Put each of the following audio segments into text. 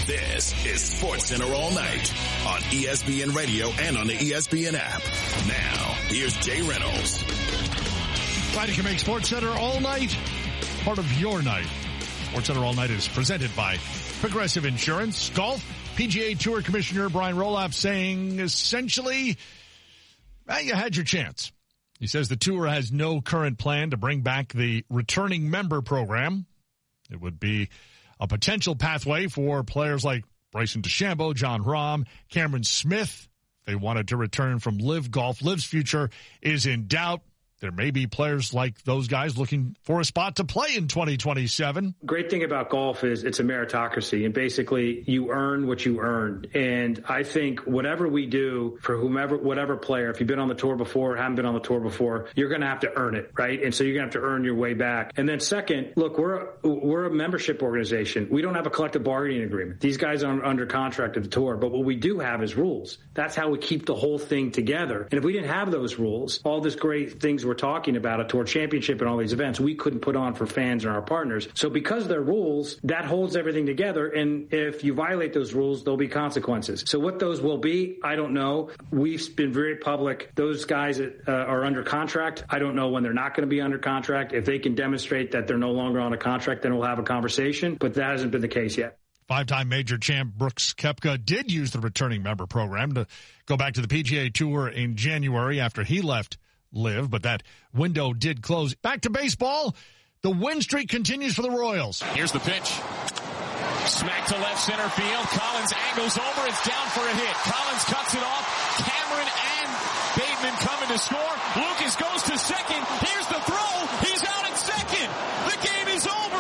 This is SportsCenter All Night on ESPN Radio and on the ESPN app. Now, here's Jay Reynolds. Glad you can make SportsCenter All Night part of your night. SportsCenter All Night is presented by Progressive Insurance. Golf, PGA Tour Commissioner Brian Rolapp saying essentially, well, you had your chance. He says the tour has no current plan to bring back the returning member program. It would be a potential pathway for players like Bryson DeChambeau, Jon Rahm, Cameron Smith. They wanted to return from LIV Golf. LIV's future is in doubt. There may be players like those guys looking for a spot to play in 2027. Great thing about golf is it's a meritocracy, and basically you earn what you earned. And I think whatever we do for whatever player, if you've been on the tour before, haven't been on the tour before, you're going to have to earn it, right? And so you're going to have to earn your way back. And then second, look, we're a membership organization. We don't have a collective bargaining agreement. These guys are under contract at the tour, but what we do have is rules. That's how we keep the whole thing together. And if we didn't have those rules, all this great things we're talking about, a tour championship and all these events, we couldn't put on for fans and our partners. So because they're rules, that holds everything together. And if you violate those rules, there'll be consequences. So what those will be, I don't know. We've been very public. Those guys that are under contract, I don't know when they're not going to be under contract. If they can demonstrate that they're no longer on a contract, then we'll have a conversation. But that hasn't been the case yet. Five-time major champ Brooks Koepka did use the returning member program to go back to the PGA Tour in January after he left LIV, but that window did close. Back to baseball. The win streak continues for the Royals. Here's the pitch. Smack to left center field. Collins angles over. It's down for a hit. Collins cuts it off. Cameron and Bateman coming to score. Lucas goes to second. Here's the throw. He's out at second. The game is over.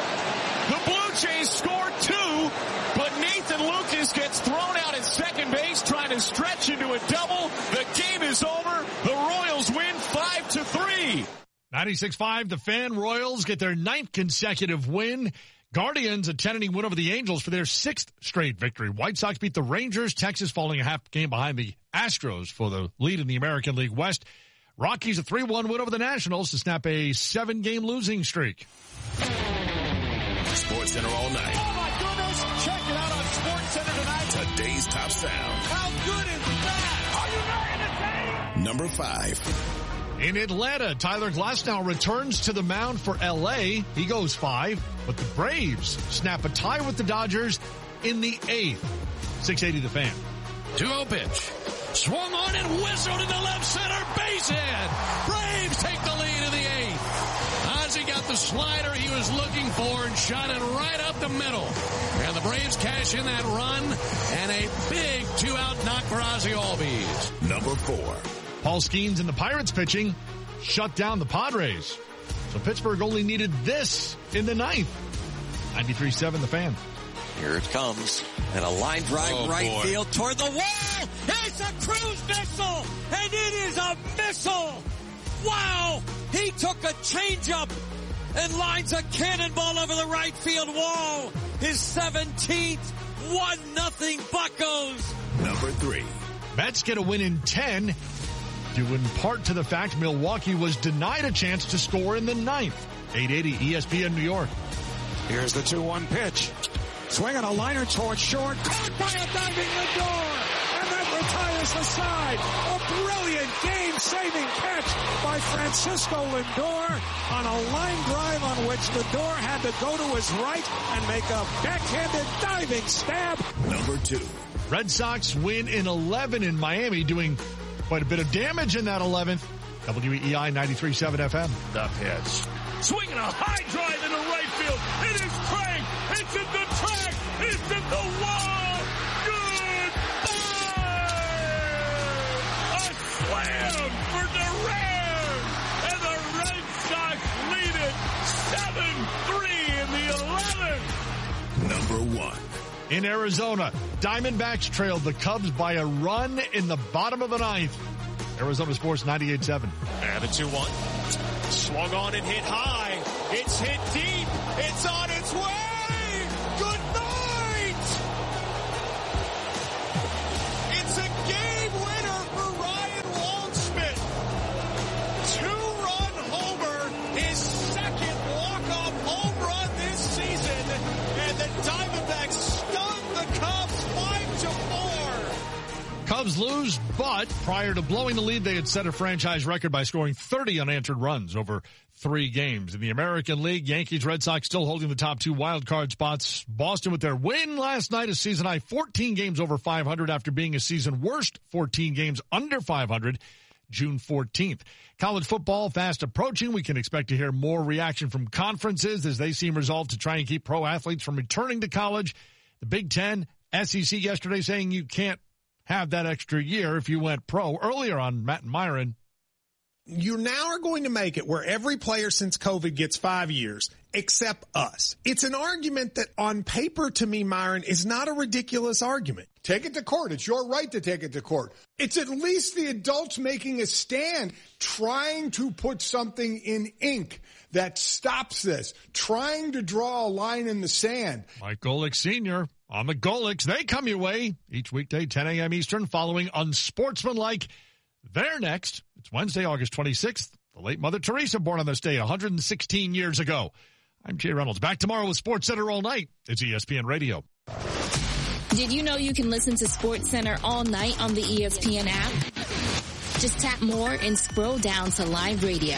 The Blue Jays scored two, but Nathan Lucas gets thrown out at second base, trying to stretch into a double. The game is over. The Royals win 5-3. 96.5, the Fan. Royals get their 9th consecutive win. Guardians a 10-inning win over the Angels for their 6th straight victory. White Sox beat the Rangers. Texas falling a half game behind the Astros for the lead in the American League West. Rockies a 3-1 win over the Nationals to snap a 7-game losing streak. SportsCenter All Night. Oh my goodness! Check it out on SportsCenter tonight. Today's top sound. How good is that? Are you ready to take? Number 5. In Atlanta, Tyler Glasnow returns to the mound for L.A. He goes 5, but the Braves snap a tie with the Dodgers in the 8th. 680 the Fan. 2-0 pitch. Swung on and whistled in the left center base hit. Braves take the lead in the 8th. Ozzie got the slider he was looking for and shot it right up the middle. And the Braves cash in that run and a big 2-out knock for Ozzie Albies. Number 4. Paul Skeens and the Pirates pitching shut down the Padres. So Pittsburgh only needed this in the 9th. 93.7 the Fan. Here it comes. And a line drive field toward the wall. It's a cruise missile. And it is a missile. Wow. He took a changeup and lines a cannonball over the right field wall. His 17th 1-0 Buccos. Number 3. Mets get a win in 10. Due in part to the fact Milwaukee was denied a chance to score in the 9th. 880 ESPN New York. Here's the 2-1 pitch. Swinging a liner towards short. Caught by a diving Lindor. And that retires the side. A brilliant game-saving catch by Francisco Lindor on a line drive on which Lindor had to go to his right and make a backhanded diving stab. Number 2. Red Sox win in 11 in Miami, doing quite a bit of damage in that 11th. WEEI 93.7 FM. The pitch. Swinging a high drive into right field. It is cranked. It's in the track. It's in the wall. Goodbye. A slam for Duran. And the Red Sox lead it 7-3 in the 11th. Number 1. In Arizona, Diamondbacks trailed the Cubs by a run in the bottom of the 9th. Arizona Sports 98.7. And a 2-1. Swung on and hit high. It's hit deep. It's on its way. Good night. It's a game winner for Ryan Waldschmidt. 2-run homer. His second walk-off home run this season. And the Diamondbacks stun the Cubs lose, but prior to blowing the lead, they had set a franchise record by scoring 30 unanswered runs over 3 games. In the American League, Yankees, Red Sox still holding the top 2 wild card spots. Boston with their win last night, a season high 14 games over 500 after being a season worst 14 games under 500 June 14th. College football fast approaching. We can expect to hear more reaction from conferences as they seem resolved to try and keep pro athletes from returning to college. The Big Ten, SEC yesterday saying you can't have that extra year if you went pro. Earlier on Matt and Myron, you now are going to make it where every player since COVID gets 5 years, except us. It's an argument that on paper, to me, Myron, is not a ridiculous argument. Take it to court. It's your right to take it to court. It's at least the adults making a stand, trying to put something in ink that stops this, trying to draw a line in the sand. Mike Golick Sr. on the Golics. They come your way each weekday, 10 a.m. Eastern, following Unsportsmanlike. They're next. It's Wednesday, August 26th. The late Mother Teresa born on this day 116 years ago. I'm Jay Reynolds. Back tomorrow with SportsCenter all night. It's ESPN Radio. Did you know you can listen to SportsCenter all night on the ESPN app? Just tap more and scroll down to live radio.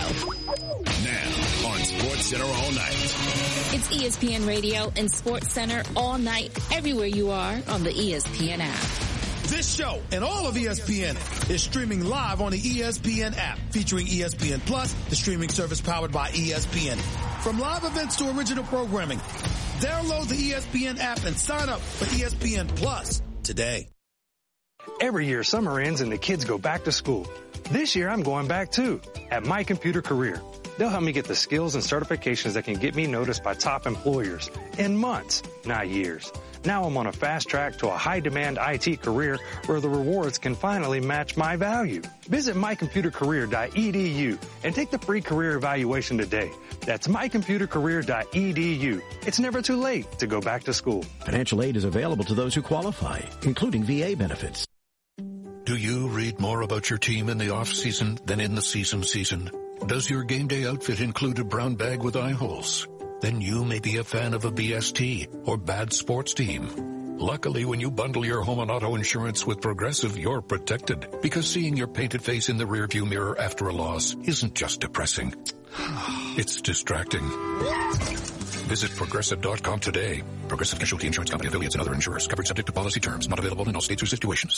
Now on SportsCenter all night. It's ESPN Radio and SportsCenter all night, everywhere you are on the ESPN app. This show and all of ESPN is streaming live on the ESPN app, featuring ESPN Plus, the streaming service powered by ESPN. From live events to original programming, download the ESPN app and sign up for ESPN Plus today. Every year, summer ends and the kids go back to school. This year, I'm going back too, at My Computer Career. They'll help me get the skills and certifications that can get me noticed by top employers in months, not years. Now I'm on a fast track to a high-demand IT career where the rewards can finally match my value. Visit mycomputercareer.edu and take the free career evaluation today. That's mycomputercareer.edu. It's never too late to go back to school. Financial aid is available to those who qualify, including VA benefits. Do you read more about your team in the off-season than in the season? Does your game day outfit include a brown bag with eye holes? Then you may be a fan of a BST or bad sports team. Luckily, when you bundle your home and auto insurance with Progressive, you're protected, because seeing your painted face in the rearview mirror after a loss isn't just depressing. It's distracting. Visit Progressive.com today. Progressive Casualty Insurance Company, affiliates, and other insurers. Coverage subject to policy terms. Not available in all states or situations.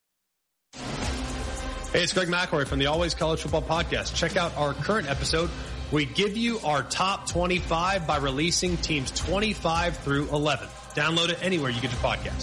Hey, it's Greg McElroy from the Always College Football Podcast. Check out our current episode. We give you our top 25 by releasing teams 25 through 11. Download it anywhere you get your podcast.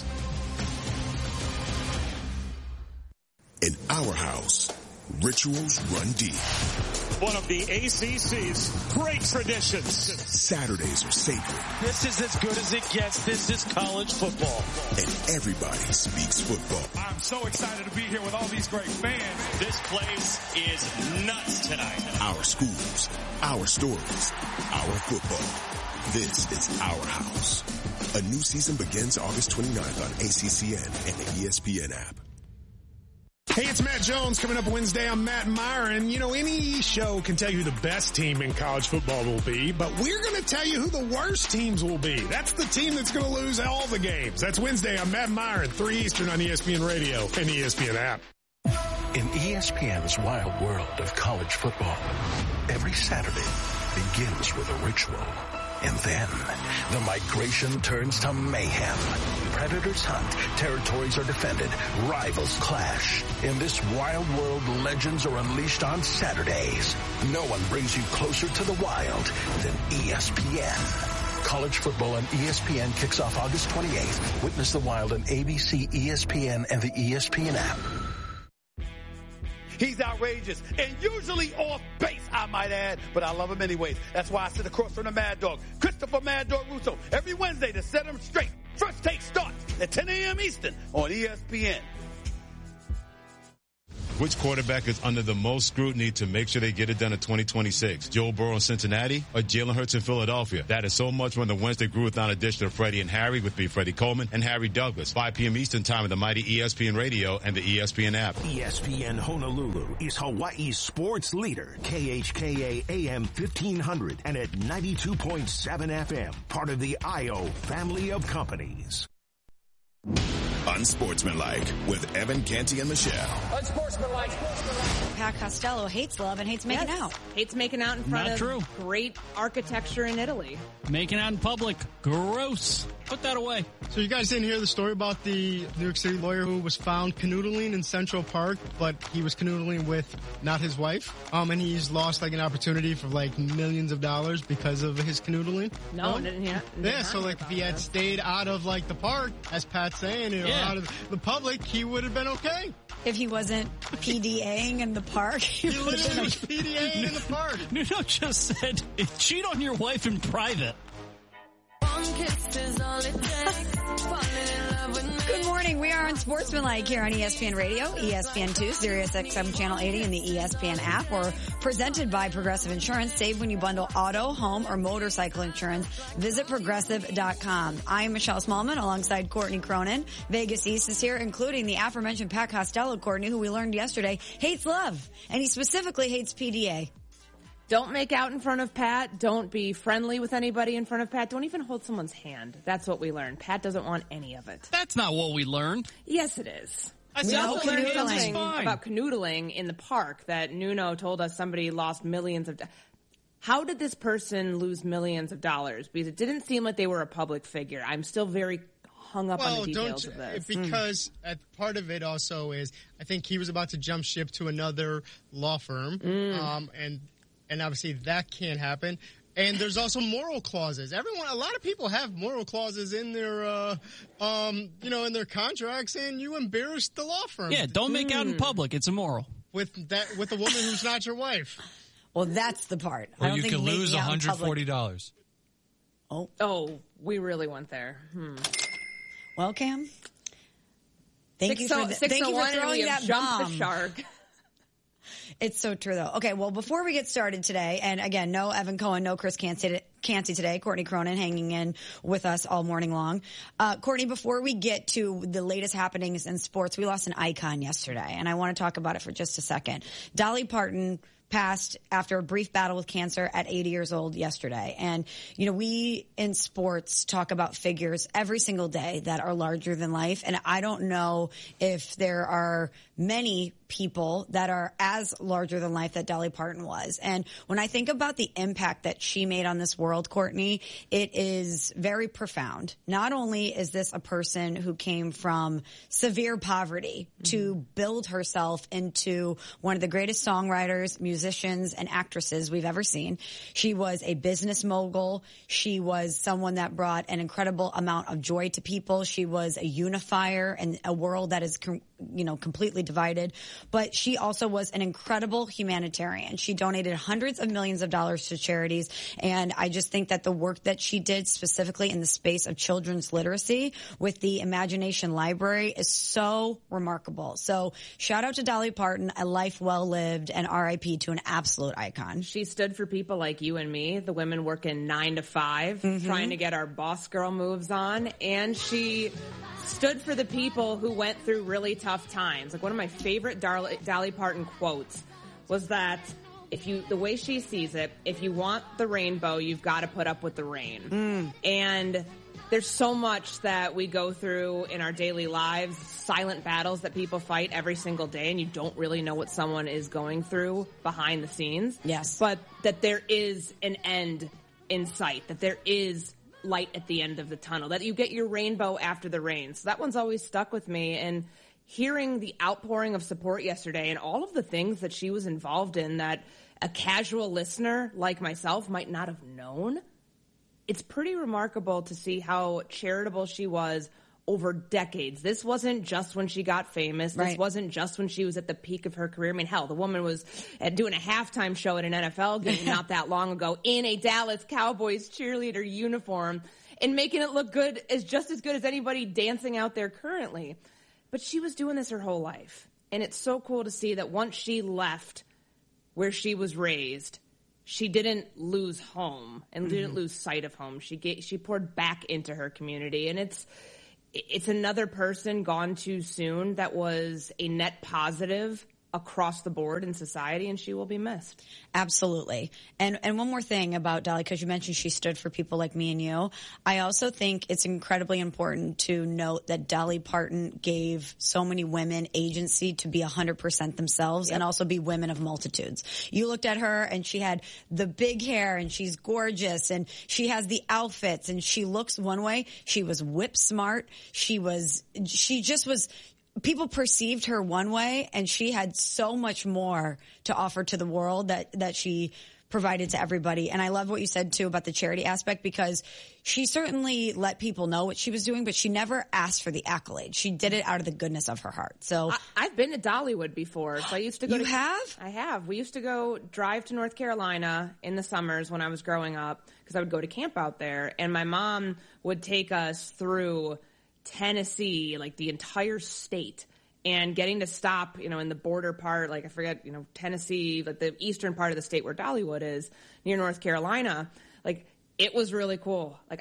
In our house, rituals run deep. One of the ACC's great traditions. Saturdays are sacred. This is as good as it gets. This is college football. And everybody speaks football. I'm so excited to be here with all these great fans. This place is nuts tonight. Our schools, our stories, our football. This is our house. A new season begins August 29th on ACCN and the ESPN app. Hey, it's Matt Jones. Coming up Wednesday, I'm Matt Myron. You know, any show can tell you who the best team in college football will be, but we're going to tell you who the worst teams will be. That's the team that's going to lose all the games. That's Wednesday. I'm Matt Myron, 3 Eastern on ESPN Radio and the ESPN app. In ESPN's wild world of college football, every Saturday begins with a ritual. And then the migration turns to mayhem. Predators hunt, territories are defended, rivals clash. In this wild world, legends are unleashed on Saturdays. No one brings you closer to the wild than ESPN. College football on ESPN kicks off August 28th. Witness the wild on ABC, ESPN, and the ESPN app. He's outrageous and usually off base, I might add, but I love him anyways. That's why I sit across from the Mad Dog, Christopher Mad Dog Russo, every Wednesday to set him straight. First Take starts at 10 a.m. Eastern on ESPN. Which quarterback is under the most scrutiny to make sure they get it done in 2026? Joe Burrow in Cincinnati or Jalen Hurts in Philadelphia? That is so much when the Wednesday Groovathon edition of Freddie and Harry with me, Freddie Coleman and Harry Douglas. 5 p.m. Eastern time on the mighty ESPN Radio and the ESPN app. ESPN Honolulu is Hawaii's sports leader. KHKA AM 1500 and at 92.7 FM. Part of the IO family of companies. Unsportsmanlike with Evan, Canty, and Michelle. Unsportsmanlike. Pat Costello hates love and hates making out. Hates making out in front of great architecture in Italy. Making out in public. Gross. Put that away. So you guys didn't hear the story about the New York City lawyer who was found canoodling in Central Park, but he was canoodling with not his wife. And he's lost like an opportunity for like millions of dollars because of his canoodling. No, didn't hear. Yeah, so like if he had stayed out of like the park, as Pat's saying, out of the public, he would have been okay. If he wasn't PDAing in the park. He literally was PDAing in the park. Nuno just said, cheat on your wife in private. Good morning. We are on Sportsmanlike here on ESPN Radio, ESPN2, Sirius XM Channel 80, and the ESPN app. We're presented by Progressive Insurance. Save when you bundle auto, home, or motorcycle insurance. Visit Progressive.com. I am Michelle Smallman alongside Courtney Cronin. Vegas East is here, including the aforementioned Pat Costello, Courtney, who we learned yesterday hates love, and he specifically hates PDA. Don't make out in front of Pat. Don't be friendly with anybody in front of Pat. Don't even hold someone's hand. That's what we learned. Pat doesn't want any of it. That's not what we learned. Yes, it is. We also learned something about canoodling in the park that Nuno told us somebody lost millions of dollars. How did this person lose millions of dollars? Because it didn't seem like they were a public figure. I'm still very hung up on the details of this. Because part of it also is, I think he was about to jump ship to another law firm, and obviously that can't happen. And there's also moral clauses. A lot of people have moral clauses in their, in their contracts, and you embarrass the law firm. Yeah, don't make out in public. It's immoral. With a woman who's not your wife. Well, that's the part. Or you can lose $140. Oh, we really went there. Well, Cam, thank you for throwing that bomb. The shark. It's so true, though. Okay, well, before we get started today, and again, no Evan Cohen, no Chris Canty today, Courtney Cronin hanging in with us all morning long. Courtney, before we get to the latest happenings in sports, we lost an icon yesterday, and I want to talk about it for just a second. Dolly Parton passed after a brief battle with cancer at 80 years old yesterday. And, we in sports talk about figures every single day that are larger than life. And I don't know if there are many people that are as larger than life that Dolly Parton was. And when I think about the impact that she made on this world, Courtney, it is very profound. Not only is this a person who came from severe poverty to build herself into one of the greatest songwriters, musicians, and actresses we've ever seen. She was a business mogul. She was someone that brought an incredible amount of joy to people. She was a unifier in a world that is completely divided. But she also was an incredible humanitarian. She donated hundreds of millions of dollars to charities. And I just think that the work that she did specifically in the space of children's literacy with the Imagination Library is so remarkable. So shout out to Dolly Parton, a life well lived, and RIP to an absolute icon. She stood for people like you and me, the women working 9 to 5, trying to get our boss girl moves on. And she stood for the people who went through really tough times. Like, one of my favorite Dolly Parton quotes was that the way she sees it, if you want the rainbow, you've got to put up with the rain. And there's so much that we go through in our daily lives, silent battles that people fight every single day, and you don't really know what someone is going through behind the scenes. Yes. But that there is an end in sight, that there is light at the end of the tunnel, that you get your rainbow after the rain. So that one's always stuck with me. And hearing the outpouring of support yesterday and all of the things that she was involved in that a casual listener like myself might not have known, it's pretty remarkable to see how charitable she was over decades. This wasn't just when she got famous. This wasn't just when she was at the peak of her career. I mean, hell, the woman was doing a halftime show at an NFL game not that long ago in a Dallas Cowboys cheerleader uniform and making it look good, just as good as anybody dancing out there currently. But she was doing this her whole life. And it's so cool to see that once she left where she was raised, she didn't lose home and didn't lose sight of home. She poured back into her community. And it's another person gone too soon that was a net positive across the board in society, and she will be missed. Absolutely. And one more thing about Dolly, because you mentioned she stood for people like me and you. I also think it's incredibly important to note that Dolly Parton gave so many women agency to be 100% themselves and also be women of multitudes. You looked at her and she had the big hair and she's gorgeous and she has the outfits and she looks one way. She was whip smart. She just was. People perceived her one way, and she had so much more to offer to the world that she provided to everybody. And I love what you said, too, about the charity aspect, because she certainly let people know what she was doing, but she never asked for the accolade. She did it out of the goodness of her heart. So I've been to Dollywood before. So I used to go. You have? I have. We used to go drive to North Carolina in the summers when I was growing up, because I would go to camp out there, and my mom would take us through Tennessee, like the entire state, and getting to stop, in the border part, like I forget, Tennessee, like the eastern part of the state where Dollywood is, near North Carolina. Like, it was really cool. Like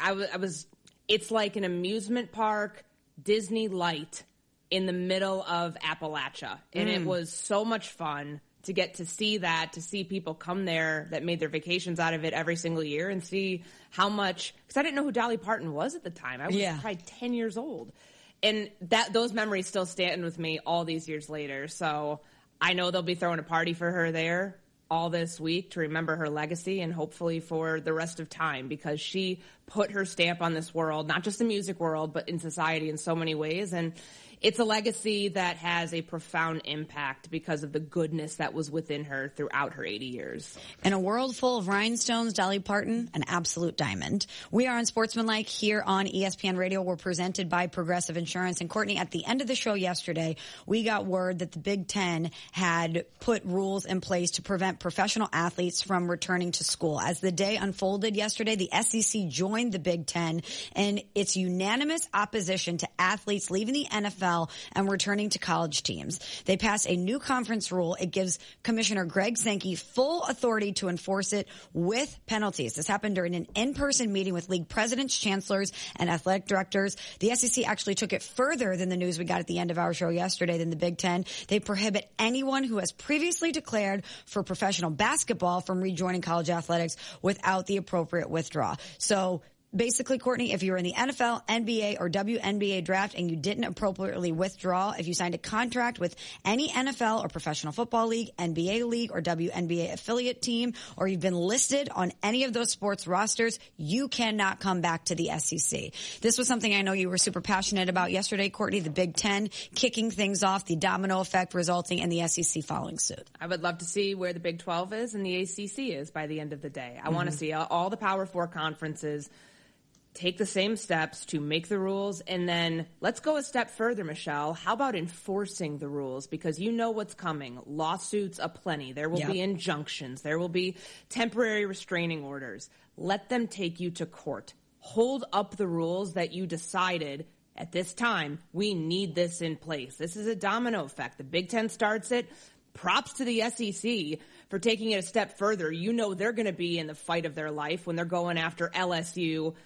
it's like an amusement park, Disney Light in the middle of Appalachia. And it was so much fun to get to see that, to see people come there that made their vacations out of it every single year and see how much, because I didn't know who Dolly Parton was at the time. I was probably 10 years old. And those memories still stand with me all these years later. So I know they'll be throwing a party for her there all this week to remember her legacy and hopefully for the rest of time, because she put her stamp on this world, not just the music world, but in society in so many ways. And it's a legacy that has a profound impact because of the goodness that was within her throughout her 80 years. In a world full of rhinestones, Dolly Parton, an absolute diamond. We are on Sportsmanlike here on ESPN Radio. We're presented by Progressive Insurance. And Courtney, at the end of the show yesterday, we got word that the Big Ten had put rules in place to prevent professional athletes from returning to school. As the day unfolded yesterday, the SEC joined the Big Ten in its unanimous opposition to athletes leaving the NFL and returning to college teams. They passed a new conference rule. It gives Commissioner Greg Sankey full authority to enforce it with penalties. This happened during an in-person meeting with league presidents, chancellors, and athletic directors. The SEC actually took it further than the news we got at the end of our show yesterday than the Big Ten. They prohibit anyone who has previously declared for professional basketball from rejoining college athletics without the appropriate withdrawal. So basically, Courtney, if you were in the NFL, NBA, or WNBA draft and you didn't appropriately withdraw, if you signed a contract with any NFL or professional football league, NBA league, or WNBA affiliate team, or you've been listed on any of those sports rosters, you cannot come back to the SEC. This was something I know you were super passionate about yesterday, Courtney, the Big Ten kicking things off, the domino effect resulting in the SEC following suit. I would love to see where the Big 12 is and the ACC is by the end of the day. I want to see all the Power Four conferences take the same steps to make the rules, and then let's go a step further, Michelle. How about enforcing the rules? Because you know what's coming. Lawsuits aplenty. There will be injunctions. There will be temporary restraining orders. Let them take you to court. Hold up the rules that you decided at this time. We need this in place. This is a domino effect. The Big Ten starts it. Props to the SEC for taking it a step further. You know they're going to be in the fight of their life when they're going after LSU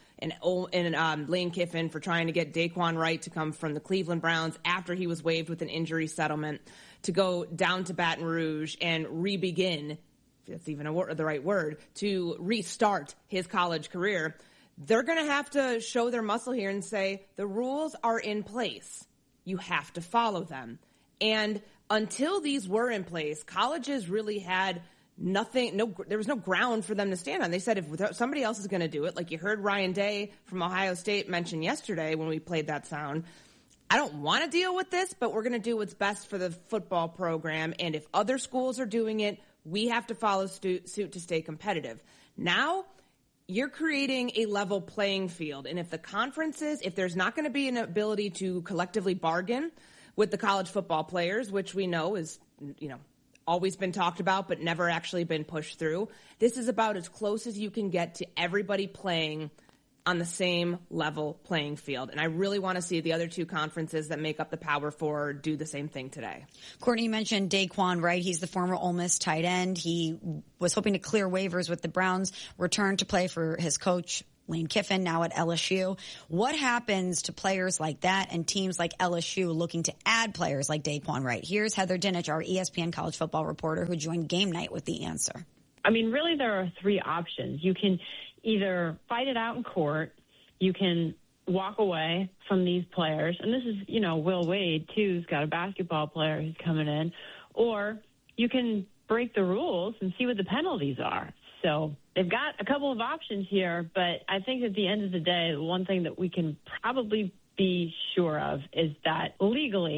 and Lane Kiffin for trying to get Daquan Wright to come from the Cleveland Browns after he was waived with an injury settlement to go down to Baton Rouge and re-begin, if that's even the right word, to restart his college career. They're going to have to show their muscle here and say, the rules are in place. You have to follow them. And until these were in place, colleges really had there was no ground for them to stand on. They said if somebody else is going to do it, like you heard Ryan Day from Ohio State mention yesterday when we played that sound, I don't want to deal with this, but we're going to do what's best for the football program. And if other schools are doing it, we have to follow suit to stay competitive. Now, you're creating a level playing field. And if the conferences, if there's not going to be an ability to collectively bargain with the college football players, which we know is, always been talked about but never actually been pushed through. This is about as close as you can get to everybody playing on the same level playing field. And I really want to see the other two conferences that make up the Power Four do the same thing today. Courtney, you mentioned Daquan Wright. He's the former Ole Miss tight end. He was hoping to clear waivers with the Browns, returned to play for his coach, Lane Kiffin now at LSU. What happens to players like that and teams like LSU looking to add players like Daquan Wright? Here's Heather Dinich, our ESPN college football reporter, who joined Game Night with the answer. I mean, really, there are three options. You can either fight it out in court, you can walk away from these players, and this is, you know, Will Wade, too, who's got a basketball player who's coming in, or you can break the rules and see what the penalties are. So they've got a couple of options here, but I think at the end of the day, the one thing that we can probably be sure of is that legally